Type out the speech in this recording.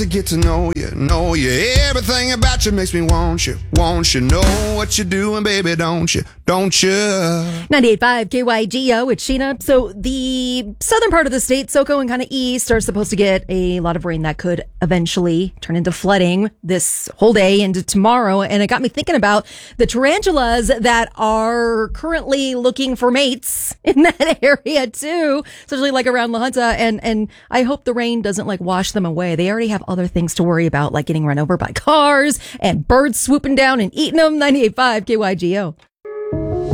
To get to know you, everything about you makes me want you, know what you're doing, baby, don't you? 98.5 KYGO, it's Sheena. So the southern part of the state, SoCo and kind of east, are supposed to get a lot of rain that could eventually turn into flooding this whole day into tomorrow. And it got me thinking about the tarantulas that are currently looking for mates in that area too, especially like around La Junta. And I hope the rain doesn't like wash them away. They already have other things to worry about, like getting run over by cars and birds swooping down and eating them. 98.5 KYGO.